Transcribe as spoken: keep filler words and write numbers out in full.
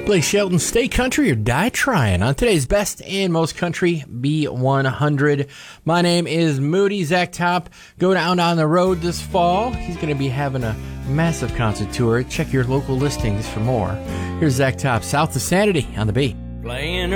Blake Shelton, Stay Country or Die Trying on today's Best and Most Country B one hundred. My name is Moody. Zach Top going out on the road this fall. He's going to be having a massive concert tour. Check your local listings for more. Here's Zach Top, South of Sanity on the B. Playing